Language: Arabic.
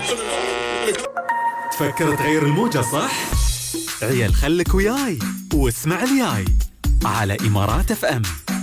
تفكر تغير الموجة صح؟ عيال خلك وياي واسمع الياي على إمارات FM.